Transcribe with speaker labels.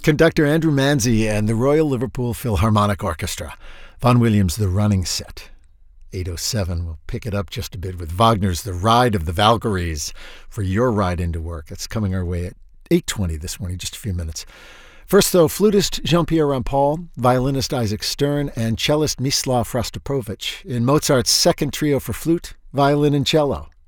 Speaker 1: conductor Andrew Manzi and the Royal Liverpool Philharmonic Orchestra. Vaughan Williams' The Running Set. 8:07, we'll pick it up just a bit with Wagner's The Ride of the Valkyries for your ride into work. That's coming our way at 8:20 this morning, just a few minutes. First, though, flutist Jean-Pierre Rampal, violinist Isaac Stern, and cellist Mislav Rostropovich in Mozart's second trio for flute, violin, and cello.